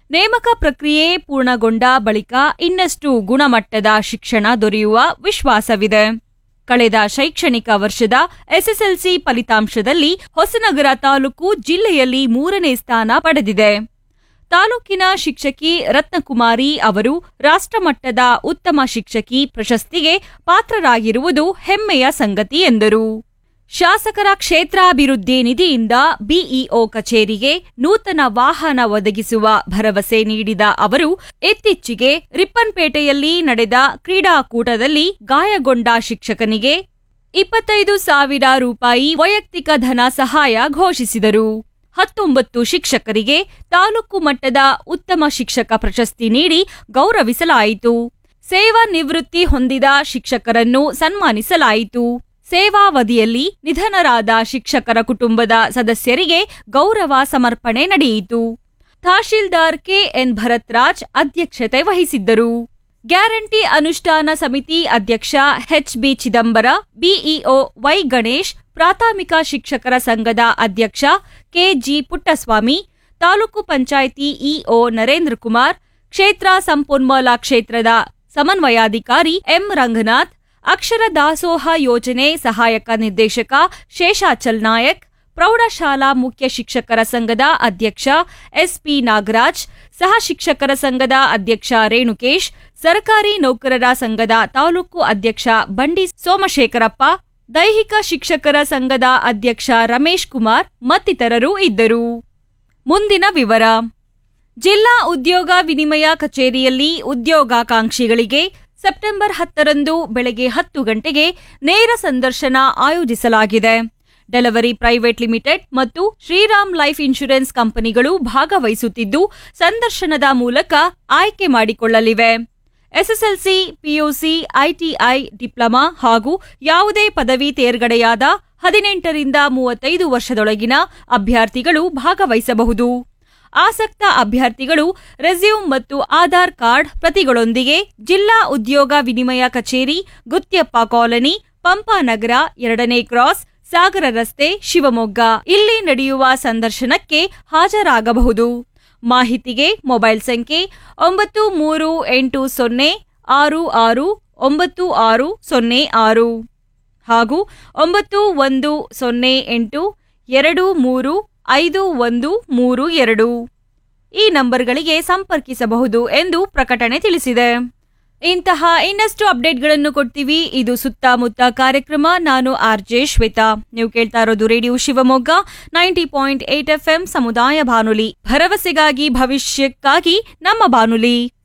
ನೇಮಕ ಪ್ರಕ್ರಿಯೆ ಪೂರ್ಣಗೊಂಡ ಬಳಿಕ ಇನ್ನಷ್ಟು ಗುಣಮಟ್ಟದ ಶಿಕ್ಷಣ ದೊರೆಯುವ ವಿಶ್ವಾಸವಿದೆ. ಕಳೆದ ಶೈಕ್ಷಣಿಕ ವರ್ಷದ ಎಸ್ಎಸ್ಎಲ್ಸಿ ಫಲಿತಾಂಶದಲ್ಲಿ ಹೊಸನಗರ ತಾಲೂಕು ಜಿಲ್ಲೆಯಲ್ಲಿ 3ನೇ ಸ್ಥಾನ ಪಡೆದಿದೆ. ತಾಲೂಕಿನ ಶಿಕ್ಷಕಿ ರತ್ನಕುಮಾರಿ ಅವರು ರಾಷ್ಟ್ರಮಟ್ಟದ ಉತ್ತಮ ಶಿಕ್ಷಕಿ ಪ್ರಶಸ್ತಿಗೆ ಪಾತ್ರರಾಗಿರುವುದು ಹೆಮ್ಮೆಯ ಸಂಗತಿ ಎಂದರು. ಶಾಸಕರ ಕ್ಷೇತ್ರಾಭಿವೃದ್ಧಿ ನಿಧಿಯಿಂದ ಬಿಇಒ ಕಚೇರಿಗೆ ನೂತನ ವಾಹನ ಒದಗಿಸುವ ಭರವಸೆ ನೀಡಿದ ಅವರು ಇತ್ತೀಚೆಗೆ ರಿಪ್ಪನ್ಪೇಟೆಯಲ್ಲಿ ನಡೆದ ಕ್ರೀಡಾಕೂಟದಲ್ಲಿ ಗಾಯಗೊಂಡ ಶಿಕ್ಷಕನಿಗೆ 25,000 ರೂಪಾಯಿ ವೈಯಕ್ತಿಕ ಧನ ಸಹಾಯ ಘೋಷಿಸಿದರು. 19 ಶಿಕ್ಷಕರಿಗೆ ತಾಲೂಕು ಮಟ್ಟದ ಉತ್ತಮ ಶಿಕ್ಷಕ ಪ್ರಶಸ್ತಿ ನೀಡಿ ಗೌರವಿಸಲಾಯಿತು. ಸೇವಾ ನಿವೃತ್ತಿ ಹೊಂದಿದ ಶಿಕ್ಷಕರನ್ನು ಸನ್ಮಾನಿಸಲಾಯಿತು. ಸೇವಾವಧಿಯಲ್ಲಿ ನಿಧನರಾದ ಶಿಕ್ಷಕರ ಕುಟುಂಬದ ಸದಸ್ಯರಿಗೆ ಗೌರವ ಸಮರ್ಪಣೆ ನಡೆಯಿತು. ತಹಶೀಲ್ದಾರ್ ಕೆಎನ್ ಭರತ್ರಾಜ್ ಅಧ್ಯಕ್ಷತೆ ವಹಿಸಿದ್ದರು. ಗ್ಯಾರಂಟಿ ಅನುಷ್ಠಾನ ಸಮಿತಿ ಅಧ್ಯಕ್ಷ H B Chidambara, BEO Y Ganesh, ಪ್ರಾಥಮಿಕ ಶಿಕ್ಷಕರ ಸಂಘದ ಅಧ್ಯಕ್ಷ ಕೆಜಿ ಪುಟ್ಟಸ್ವಾಮಿ, ತಾಲೂಕು ಪಂಚಾಯಿತಿ ಇಒ ನರೇಂದ್ರ ಕುಮಾರ್, ಕ್ಷೇತ್ರ ಸಂಪನ್ಮೂಲ ಕ್ಷೇತ್ರದ ಸಮನ್ವಯಾಧಿಕಾರಿ ಎಂ ರಂಗನಾಥ್, ಅಕ್ಷರ ದಾಸೋಹ ಯೋಜನೆ ಸಹಾಯಕ ನಿರ್ದೇಶಕ ಶೇಷಾಚಲ್ ನಾಯಕ್, ಪ್ರೌಢಶಾಲಾ ಮುಖ್ಯ ಶಿಕ್ಷಕರ ಸಂಘದ ಅಧ್ಯಕ್ಷ ಎಸ್ಪಿ ನಾಗರಾಜ್, ಸಹ ಶಿಕ್ಷಕರ ಸಂಘದ ಅಧ್ಯಕ್ಷ ರೇಣುಕೇಶ್, ಸರ್ಕಾರಿ ನೌಕರರ ಸಂಘದ ತಾಲೂಕು ಅಧ್ಯಕ್ಷ ಬಂಡಿ ಸೋಮಶೇಖರಪ್ಪ, ದೈಹಿಕ ಶಿಕ್ಷಕರ ಸಂಘದ ಅಧ್ಯಕ್ಷ ರಮೇಶ್ ಕುಮಾರ್ ಮತ್ತಿತರರು ಇದ್ದರು. ಮುಂದಿನ ವಿವರ. ಜಿಲ್ಲಾ ಉದ್ಯೋಗ ವಿನಿಮಯ ಕಚೇರಿಯಲ್ಲಿ ಉದ್ಯೋಗಾಕಾಂಕ್ಷಿಗಳಿಗೆ ಸೆಪ್ಟೆಂಬರ್ 10ರಂದು ಬೆಳಗ್ಗೆ 10 ಗಂಟೆಗೆ ನೇರ ಸಂದರ್ಶನ ಆಯೋಜಿಸಲಾಗಿದೆ. ಡೆಲಿವರಿ ಪ್ರೈವೇಟ್ ಲಿಮಿಟೆಡ್ ಮತ್ತು ಶ್ರೀರಾಮ್ ಲೈಫ್ ಇನ್ಶೂರೆನ್ಸ್ ಕಂಪನಿಗಳು ಭಾಗವಹಿಸುತ್ತಿದ್ದು ಸಂದರ್ಶನದ ಮೂಲಕ ಆಯ್ಕೆ ಮಾಡಿಕೊಳ್ಳಲಿವೆ. ಎಸ್ಎಸ್ಎಲ್ಸಿ, ಪಿಯುಸಿ, ಐಟಿಐ, ಡಿಪ್ಲೊಮಾ ಹಾಗೂ ಯಾವುದೇ ಪದವಿ ತೇರ್ಗಡೆಯಾದ 18ರಿಂದ 35 ವರ್ಷದೊಳಗಿನ ಅಭ್ಯರ್ಥಿಗಳು ಭಾಗವಹಿಸಬಹುದು. ಆಸಕ್ತ ಅಭ್ಯರ್ಥಿಗಳು ರೆಸ್ಯೂಮ್ ಮತ್ತು ಆಧಾರ್ ಕಾರ್ಡ್ ಪ್ರತಿಗಳೊಂದಿಗೆ ಜಿಲ್ಲಾ ಉದ್ಯೋಗ ವಿನಿಮಯ ಕಚೇರಿ, ಗುತ್ಯಪ್ಪ ಕಾಲನಿ, ಪಂಪಾನಗರ, 2ನೇ ಕ್ರಾಸ್, ಸಾಗರ ರಸ್ತೆ, ಶಿವಮೊಗ್ಗ ಇಲ್ಲಿ ನಡೆಯುವ ಸಂದರ್ಶನಕ್ಕೆ ಹಾಜರಾಗಬಹುದು. ಮಾಹಿತಿಗೆ ಮೊಬೈಲ್ ಸಂಖ್ಯೆ 9380669606 ಹಾಗೂ 9108235132 ಈ ನಂಬರ್ಗಳಿಗೆ ಸಂಪರ್ಕಿಸಬಹುದು ಎಂದು ಪ್ರಕಟಣೆ ತಿಳಿಸಿದೆ. ಇಂತಹ ಇನ್ನಷ್ಟು ಅಪ್ಡೇಟ್ಗಳನ್ನು ಕೊಡ್ತೀವಿ. ಇದು ಸುತ್ತಮುತ್ತ ಕಾರ್ಯಕ್ರಮ. ನಾನು ಆರ್ಜೆ ಶ್ವೇತಾ. ನೀವು ಕೇಳ್ತಾ ಇರೋದು ರೇಡಿಯೋ ಶಿವಮೊಗ್ಗ 90.8 FM ಸಮುದಾಯ ಬಾನುಲಿ. ಭರವಸೆಗಾಗಿ ಭವಿಷ್ಯಕ್ಕಾಗಿ ನಮ್ಮ ಬಾನುಲಿ.